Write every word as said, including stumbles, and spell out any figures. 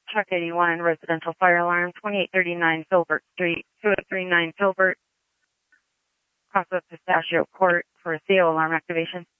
Truck eighty-one, residential fire alarm, twenty-eight thirty-nine Filbert Street, two oh three nine Filbert, cross of Pistachio Court for a C O alarm activation.